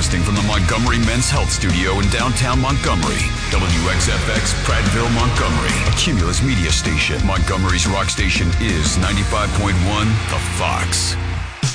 Broadcasting from the Montgomery Men's Health Studio in downtown Montgomery. WXFX, Prattville, Montgomery. A Cumulus media station. Montgomery's rock station is 95.1 The Fox.